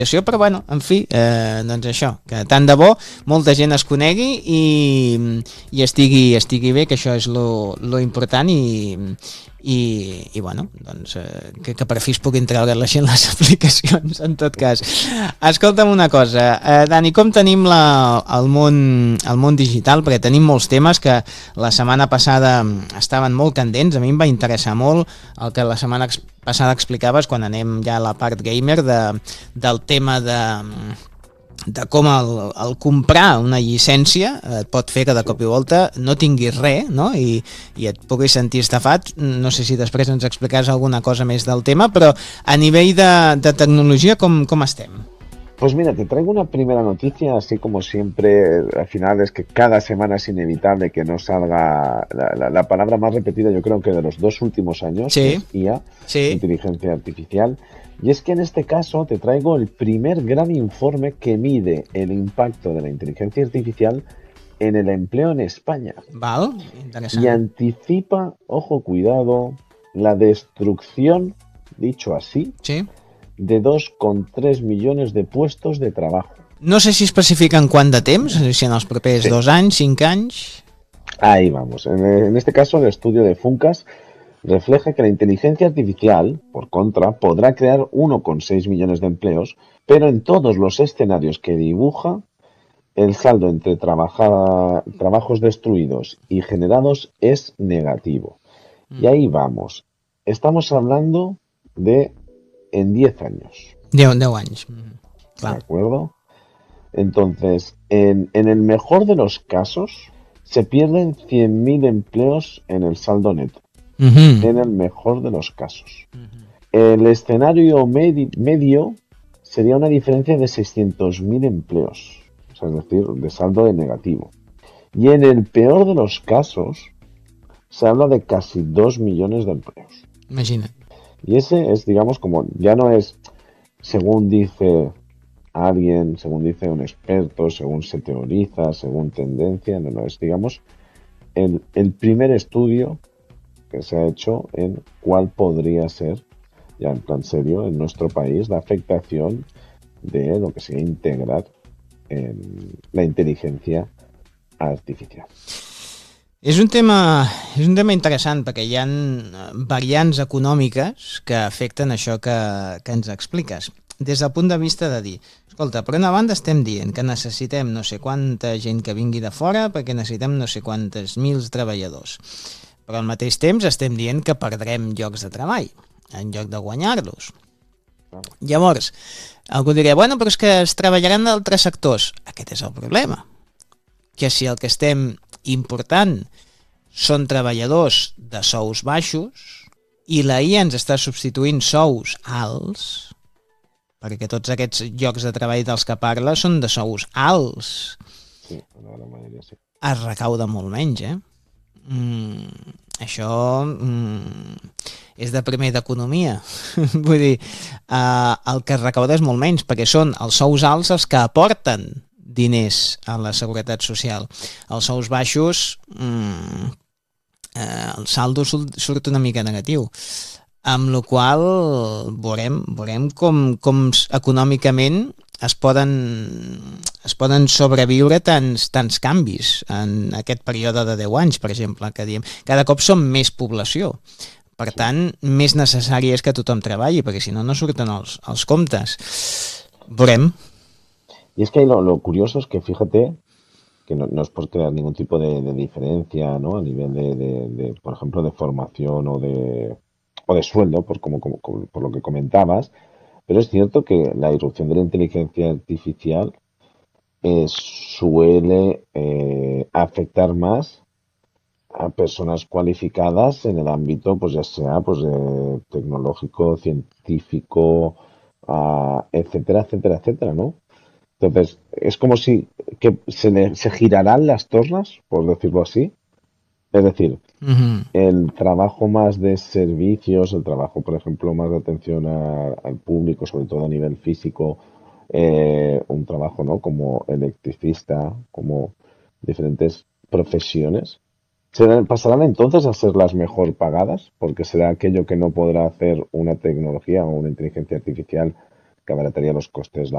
però bueno, en fi, doncs això, que tant de bo molta gent es conegui i estigui bé, que això és lo important i bueno, doncs que per fi es puguin treure la gent les aplicacions en tot cas. Escolta'm una cosa, Dani, com tenim el món digital? Perquè tenim molts temes que la setmana passada estaven molt candents, a mi em va interessar molt el que la setmana passada explicaves quan anem ja a la part gamer del tema de com el comprar una llicència et pot fer que de cop i volta no tinguis res, no? I et puguis sentir estafat. No sé si després ens explicaràs alguna cosa més del tema, però a nivell de tecnologia com estem? Pues mira, te traigo una primera noticia, así como siempre, al final es que cada semana es inevitable que no salga la palabra más repetida, yo creo que de los 2 últimos años, sí, que es IA, sí. Inteligencia Artificial. Y es que en este caso te traigo el primer gran informe que mide el impacto de la inteligencia artificial en el empleo en España. Val, y anticipa, ojo, cuidado, la destrucción, dicho así, sí, de 2,3 millones de puestos de trabajo. No sé si especifiquen quant de temps, si en els propers 2 anys, 5 anys... Ahí vamos. En este caso, el estudio de Funcas refleja que la inteligencia artificial, por contra, podrá crear 1,6 millones de empleos, pero en todos los escenarios que dibuja, el saldo entre trabajos destruidos y generados es negativo. Y ahí vamos. Estamos hablando de en 10 años. 10 anys. Clar. ¿De acuerdo? Entonces, en el mejor de los casos, se pierden 100.000 empleos en el saldo neto. En el mejor de los casos. El escenario medio sería una diferencia de 600.000 empleos. O sea, es decir, de saldo de negativo. Y en el peor de los casos, se habla de casi 2 millones de empleos. Imagina. Y ese es, digamos, como ya no es según dice alguien, según dice un experto, según se teoriza, según tendencia, no, es, digamos, el primer estudio que se ha hecho en cuál podría ser, ya en plan serio, en nuestro país, la afectación de lo que sería integrar en la inteligencia artificial. És un tema interessant perquè hi ha variants econòmiques que afecten això que ens expliques. Des del punt de vista de dir, escolta, per una banda estem dient que necessitem no sé quanta gent que vingui de fora perquè necessitem no sé quantes mils treballadors. Però al mateix temps estem dient que perdrem llocs de treball en lloc de guanyar-los. Llavors, algú diria, bueno, però és que es treballaran d'altres sectors. Aquest és el problema. Que si el que estem important són treballadors de sous baixos i la IA ens està substituint sous alts, perquè tots aquests llocs de treball dels que parla són de sous alts, sí, la majoria sí. Es recauda molt menys, això és de primer d'economia. Vull dir, el que es recauda és molt menys, perquè són els sous alts els que aporten diners a la seguretat social. Els sous baixos, el saldo surt una mica negatiu, amb la qual veurem com econòmicament es poden sobreviure tants canvis en aquest període de 10 anys, per exemple, que diem. Cada cop som més població. Per tant, més necessari és que tothom treballi, perquè si no, no surten els comptes. Veurem. Y es que lo curioso es que fíjate que no es por crear ningún tipo de diferencia, ¿no? A nivel de, por ejemplo, de formación o de sueldo, por lo que comentabas, pero es cierto que la irrupción de la inteligencia artificial suele afectar más a personas cualificadas en el ámbito, pues ya sea pues tecnológico, científico, etcétera, etcétera, etcétera, ¿no? Entonces, es como si que se girarán las tornas, por decirlo así. Es decir, el trabajo más de servicios, el trabajo, por ejemplo, más de atención al público, sobre todo a nivel físico, un trabajo, ¿no? Como electricista, como diferentes profesiones, pasarán entonces a ser las mejor pagadas, porque será aquello que no podrá hacer una tecnología o una inteligencia artificial que abarataría los costes